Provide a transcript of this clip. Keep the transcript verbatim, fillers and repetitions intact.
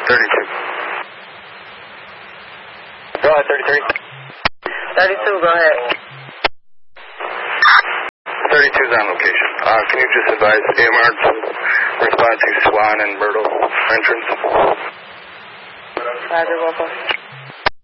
thirty-two. Go ahead, thirty-three. thirty-two, go ahead. thirty-two's on location. Uh, can you just advise A M R to respond to Swan and Myrtle entrance? Roger, Local.